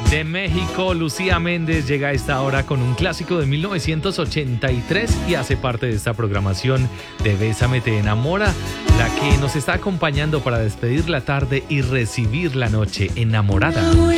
De México, Lucía Méndez llega a esta hora con un clásico de 1983 y hace parte de esta programación de Bésame te enamora, la que nos está acompañando para despedir la tarde y recibir la noche enamorada.